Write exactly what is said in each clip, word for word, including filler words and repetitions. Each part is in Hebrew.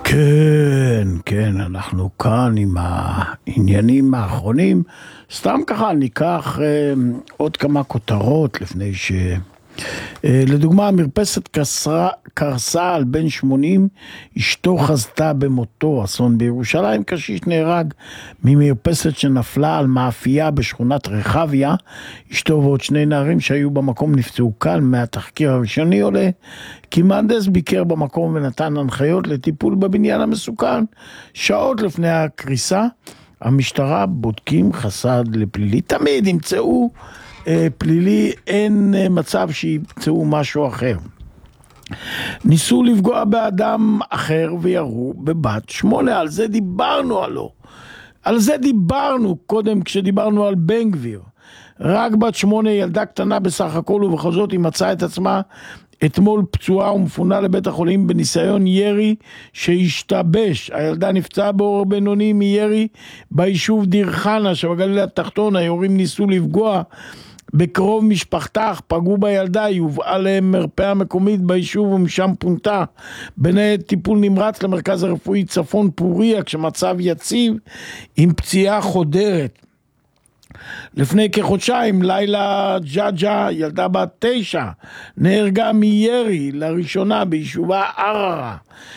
כן, כן, אנחנו כאן עם העניינים האחרונים. סתם ככה ניקח אה, עוד כמה כותרות לפני ש... אה, לדוגמה, מרפסת קרסה, קרסה על בן שמונים, אשתו חזתה במותו, אסון בירושלים. קשיש נהרג ממרפסת שנפלה על מאפייה בשכונת רחביה. אשתו ועוד שני נערים שהיו במקום נפצעו קל. מהתחקיר הראשוני עולה כי מהנדס ביקר במקום ונתן הנחיות לטיפול בבניין המסוכן. שעות לפני הקריסה המשטרה בודקים חשד לפלילי. תמיד ימצאו אה, פלילי, אין אה, מצב שימצאו משהו אחר. ניסו לפגוע באדם אחר וירו בבת שמונה. על זה דיברנו עלו. על זה דיברנו קודם כשדיברנו על בן גביר. רק בת שמונה, ילדה קטנה בסך הכל, ובכל זאת היא מצאה את עצמה אתמול פצועה ומפונה לבית החולים בניסיון ירי שהשתבש. הילדה נפצעה באורח בינוני מירי ביישוב דיר חנה שבגליל התחתון. היורים ניסו לפגוע בקרוב משפחתה, פגעו בילדה, היא הובאה למרפאה מקומית ביישוב ומשם פונתה בניידת טיפול נמרץ למרכז הרפואי צפון פוריה כשמצב יציב עם פציעה חודרת. לפני כחודשיים לילה ג'אג'ה, ילדה בת תשע, נהרגה מירי לראשונה ביישובה ערערה.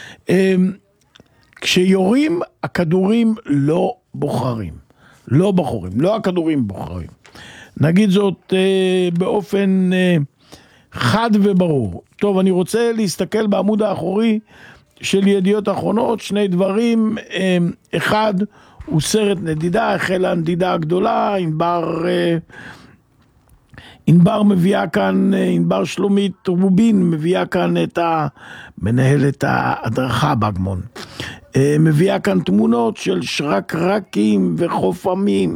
כשיורים הכדורים לא בוחרים, לא בוחרים, לא הכדורים בוחרים. נגיד זאת אה, באופן אה, חד וברור. טוב, אני רוצה להסתכל בעמוד האחורי של ידיעות אחרונות, שני דברים. אה, אחד הוא סרט נדידה, החלה הנדידה הגדולה. ענבר, אה, ענבר מביאה כאן, אה, ענבר שלומית רובין מביאה כאן את מנהלת ההדרכה באגמון. אה, מביאה כאן תמונות של שרקרקים וחופמים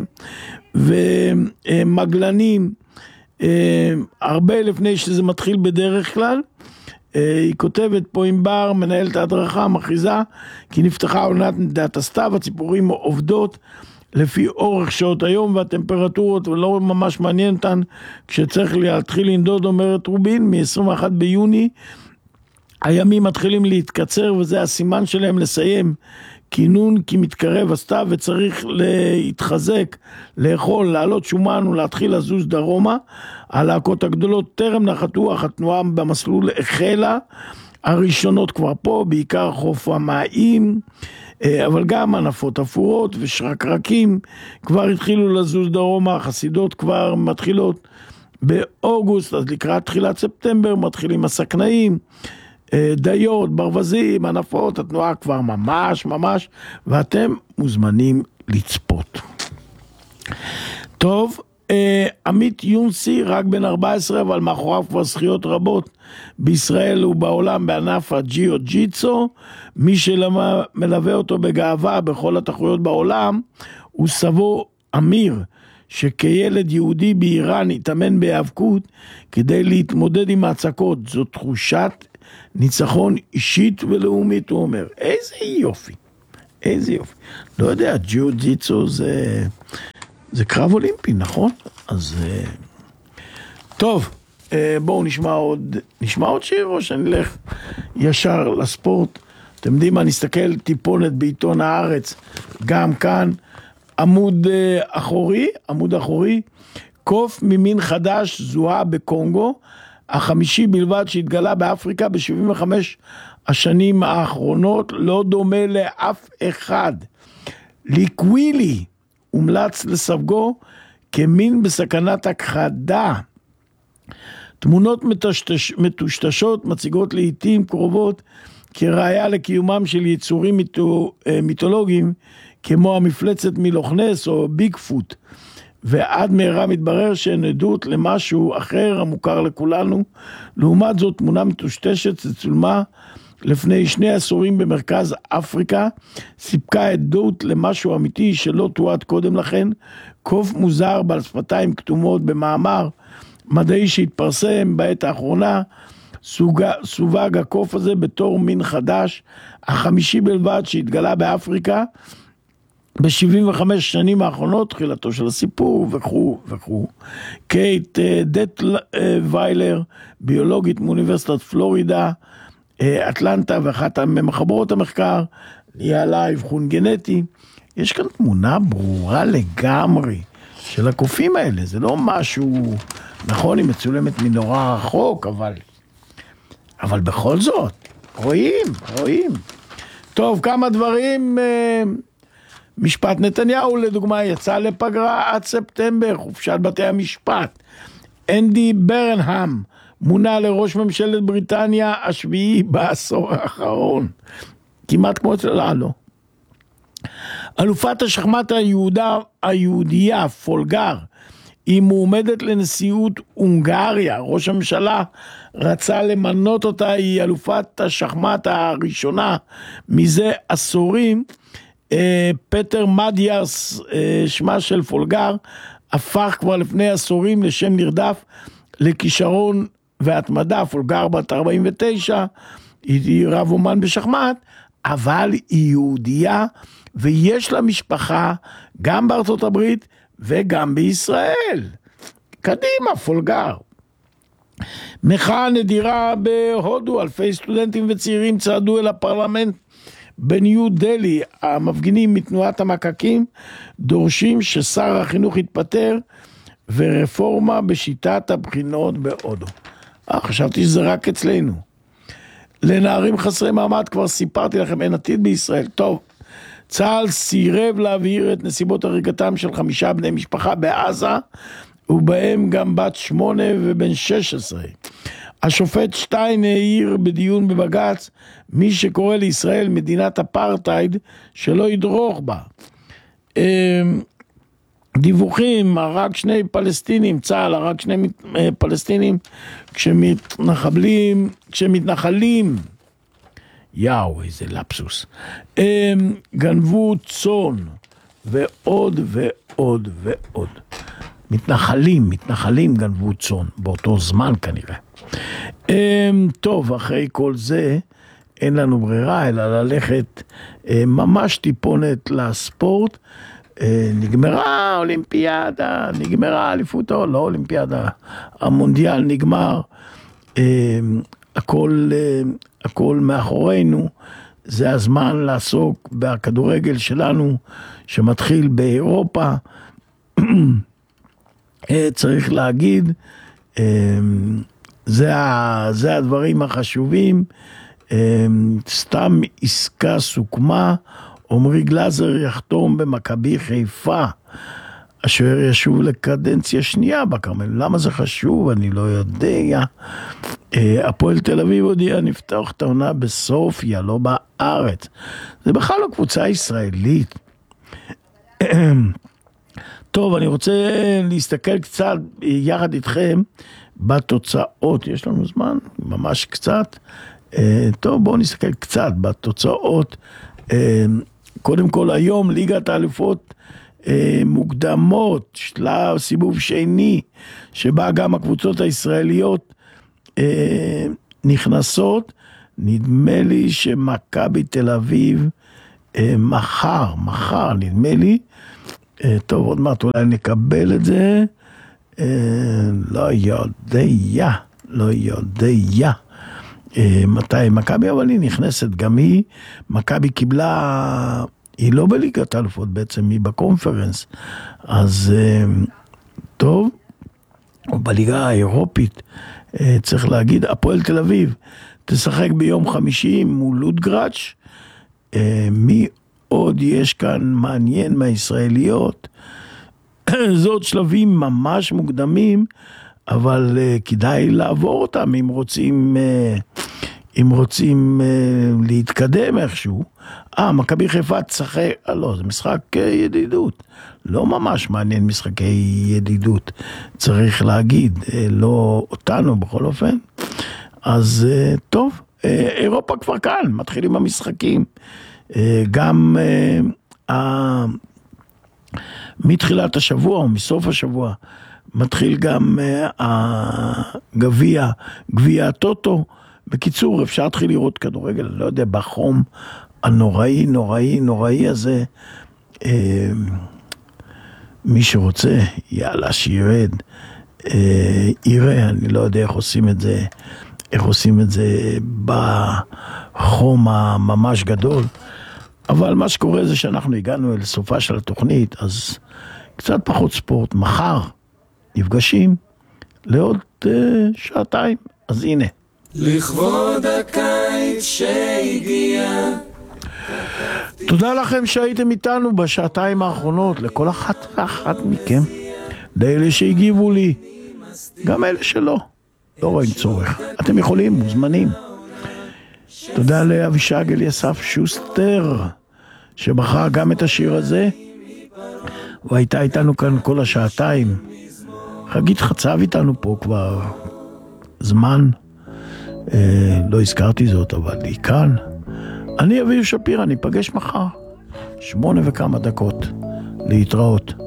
ומגלנים, הרבה לפני שזה מתחיל בדרך כלל. היא כותבת פה, ענבר מנהלת ההדרכה מכריזה כי נפתחה עונת נדידת הסתיו. הציפורים עובדות לפי אורך שעות היום והטמפרטורות, ולא ממש מעניין אותן כשצריך להתחיל לנדוד, אומרת רובין. מ-עשרים ואחד ביוני הימים מתחילים להתקצר, וזה הסימן שלהם לסיים כינון, כי מתקרב הסתיו וצריך להתחזק, לאכול, לעלות שומן ולהתחיל לזוז דרומה. הלהקות הגדולות טרם נחתו, אך התנועה במסלול החלה. הראשונות כבר פה, בעיקר חוף המים, אבל גם ענפות אפורות ושרקרקים כבר התחילו לזוז דרומה. החסידות כבר מתחילות באוגוסט, אז לקראת תחילת ספטמבר מתחילים הסכנאים, דיות, ברווזים, ענפות. התנועה כבר ממש ממש, ואתם מוזמנים לצפות. טוב, עמית יונסי רק בן ארבע עשרה, אבל מאחוריו כבר זכיות רבות בישראל ובעולם בענף הג'יו-ג'יטסו. מי שמלווה אותו בגאווה בכל התחרויות בעולם הוא סבו אמיר, שכילד יהודי באיראן התאמן בהיאבקות כדי להתמודד עם ההצקות. זו תחושת ניצחון אישית ולאומית, הוא אומר. איזה יופי, איזה יופי. לא יודע, ג'יו-ג'יטסו זה, זה קרב אולימפי, נכון? אז טוב, בואו נשמע עוד, נשמע עוד שיר או שנלך ישר לספורט. אתם יודעים מה, נסתכל טיפונת בעיתון הארץ, גם כאן, עמוד אחורי, עמוד אחורי, קוף ממין חדש זוהה בקונגו, החמישי בלבד שהתגלה באפריקה ב-שבעים וחמש השנים האחרונות, לא דומה לאף אחד. ליקווילי הומלץ לסווגו כמין בסכנת הכחדה. תמונות מטושטש, מטושטשות מציגות לעתים קרובות כראיה לקיומם של יצורים מיתו, מיתולוגיים כמו המפלצת מלוכנס או ביג פוט, ועד מהרה מתברר שהן עדות למשהו אחר המוכר לכולנו. לעומת זאת, תמונה מטושטשת שצולמה לפני שני עשורים במרכז אפריקה סיפקה עדות למשהו אמיתי שלא תועד קודם לכן. קוף מוזר בעל שפתיים כתומות במאמר מדעי שהתפרסם בעת האחרונה סוג, סווג הקוף הזה בתור מין חדש, החמישי בלבד שהתגלה באפריקה ב-שבעים וחמש שנים האחרונות, תחילתו של הסיפור וכו' וכו'. קייט דט ויילר, ביולוגית מאוניברסיטת פלורידה, אטלנטה, ואחת ממחברות המחקר, ניהלה אבחון גנטי. יש כאן תמונה ברורה לגמרי של הקופים האלה, זה לא משהו, נכון, היא מצולמת מנורא רחוק, אבל, אבל בכל זאת, רואים, רואים. טוב, כמה דברים, משפט נתניהו לדוגמה יצא לפגרה עד ספטמבר, חופשת בתי המשפט. אנדי ברנהאם מונה לראש ממשלת בריטניה השביעי בעשור האחרון, כמעט כמו אצלנו. אלופת השחמט היהודה, היהודייה פולגר, היא מועמדת לנשיאות הונגריה. ראש הממשלה רצה למנות אותה, היא אלופת השחמט הראשונה מזה עשורים. פטר מדיירס, שמה של פולגר, הפך כבר לפני עשורים לשם נרדף לכישרון והתמדה. פולגר בת ארבעים ותשע, היא רב אומן בשחמט, אבל היא יהודייה, ויש לה משפחה גם בארצות הברית וגם בישראל. קדימה, פולגר. מחאה נדירה בהודו, אלפי סטודנטים וצעירים צעדו אל הפרלמנט בניו דלי. המפגינים מתנועת המקקים דורשים ששר החינוך יתפטר ורפורמה בשיטת הבחינות בהודו. אה, חשבתי שזה רק אצלנו. לנערים חסרי מעמד, כבר סיפרתי לכם, אין עתיד בישראל. טוב, צה"ל סירב להבהיר את נסיבות הריגתם של חמישה בני משפחה בעזה, ובהם גם בת שמונה ובן שש עשרה. השופט שטיין העיר בדיון בבג"ץ, מי שקורא לישראל מדינת אפרטהייד שלא ידרוך בה. דיווחים, הרג שני פלסטינים, צה"ל הרג שני פלסטינים, כשמתנחבלים, כשמתנחלים, יאו, איזה לפסוס, הם גנבו צאן, ועוד ועוד ועוד. מתנחלים, מתנחלים גנבו צאן, באותו זמן כנראה. טוב, אחרי כל זה, אין לנו ברירה, אלא ללכת ממש טיפונת לספורט. נגמרה האולימפיאדה, נגמרה האליפות, או לא אולימפיאדה, המונדיאל נגמר, הכל, הכל מאחורינו. זה הזמן לעסוק בכדורגל שלנו, שמתחיל באירופה. צריך להגיד, זה, זה הדברים החשובים. סתם עסקה סוכמה, עומרי גלאזר יחתום במכבי חיפה, אשר ישוב לקדנציה שנייה בכרמל. למה זה חשוב? אני לא יודע. הפועל תל אביב הודיע נפתח את העונה בסופיה, לא בארץ. זה בכלל לא קבוצה ישראלית. טוב, אני רוצה להסתכל קצת יחד איתכם בתוצאות. יש לנו זמן? ממש קצת. טוב, בואו נסתכל קצת בתוצאות. קודם כל היום ליגת האלופות מוקדמות, שלב סיבוב שני, שבה גם הקבוצות הישראליות נכנסות. נדמה לי שמכבי תל אביב מחר, מחר נדמה לי. טוב, עוד מעט אולי נקבל את זה. לא יודע, לא יודע. מתי מכבי, אבל היא נכנסת גם היא. מכבי קיבלה, היא לא בליגת האלופות בעצם, היא בקונפרנס. אז טוב, בליגה האירופית צריך להגיד, הפועל תל אביב תשחק ביום חמישי מול לודגרץ'. מי עוד יש כאן מעניין מהישראליות? זאת שלבים ממש מוקדמים, אבל uh, כדאי לעבור אותם אם רוצים, uh, אם רוצים uh, להתקדם איכשהו. אה, מכבי חיפה תשחק, אה, לא, זה משחק uh, ידידות. לא ממש מעניין משחקי ידידות, צריך להגיד, uh, לא אותנו בכל אופן. אז uh, טוב, uh, אירופה כבר כאן, מתחילים המשחקים. Uh, גם uh, uh, מתחילת השבוע או מסוף השבוע, מתחיל גם הגביע, גביע הטוטו. בקיצור, אפשר להתחיל לראות כדורגל, לא יודע, בחום הנוראי, נוראי, נוראי הזה. מי שרוצה, יאללה, שירד, יראה, אני לא יודע איך עושים את זה איך עושים את זה בחום הממש גדול. אבל מה שקורה זה שאנחנו הגענו אל סופה של התוכנית, אז קצת פחות ספורט. מחר נפגשים לעוד uh, שעתיים, אז הנה. לכבוד הקיץ שהגיע. תודה לכם שהייתם איתנו בשעתיים האחרונות, לכל אחת ואחת מכם, לאלה שהגיבו לי, גם אלה שלא, לא רואים צורך. אתם יכולים, מוזמנים. תודה לאבישג אליסף שוסטר, שבחר גם את השיר הזה, והייתה איתנו כאן כל השעתיים. חגית חצב איתנו פה כבר זמן, אה, לא הזכרתי זאת, אבל היא כאן. אני אביב שפירא, ניפגש מחר, שמונה וכמה דקות, להתראות.